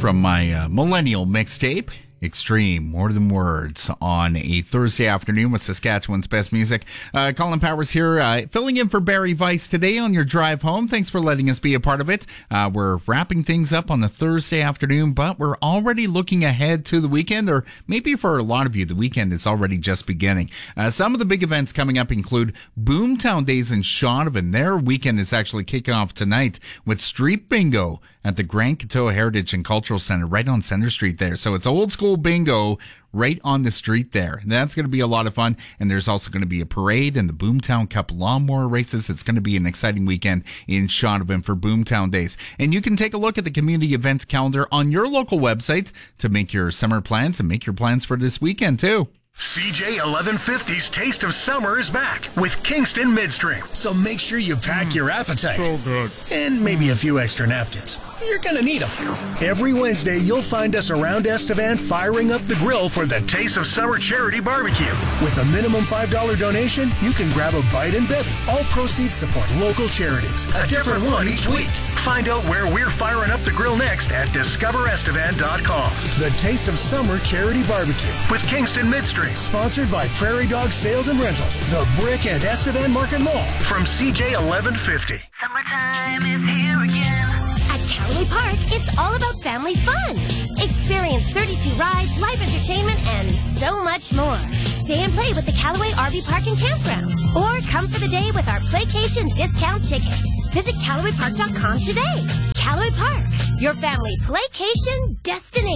from my millennial mixtape, Extreme, More Than Words, on a Thursday afternoon with Saskatchewan's best music. Colin Powers here, filling in for Barry Weiss today on your drive home. Thanks for letting us be a part of it. We're wrapping things up on the Thursday afternoon, but we're already looking ahead to the weekend, or maybe for a lot of you, the weekend is already just beginning. Some of the big events coming up include Boomtown Days in Shaunavon. Their weekend is actually kicking off tonight with Street Bingo at the Grand Coteau Heritage and Cultural Center right on Center Street there. So it's old school bingo right on the street there. That's going to be a lot of fun. And there's also going to be a parade and the Boomtown Cup lawnmower races. It's going to be an exciting weekend in Shaunavon for Boomtown Days. And you can take a look at the community events calendar on your local website to make your summer plans and make your plans for this weekend too. CJ 1150's Taste of Summer is back with Kingston Midstream. So make sure you pack your appetite. So good. And maybe a few extra napkins. You're going to need them. Every Wednesday, you'll find us around Estevan firing up the grill for the Taste of Summer Charity Barbecue. With a minimum $5 donation, you can grab a bite and bevy. All proceeds support local charities. A different one each week. Find out where we're firing up the grill next at discoverestevan.com. The Taste of Summer Charity Barbecue with Kingston Midstream. Sponsored by Prairie Dog Sales and Rentals, The Brick and Estevan Market Mall. From CJ 1150. Summertime is here again. At Callaway Park, it's all about family fun. Experience 32 rides, live entertainment, and so much more. Stay and play with the Callaway RV Park and Campground. Or come for the day with our Playcation discount tickets. Visit CallawayPark.com today. Callaway Park, your family playcation destination.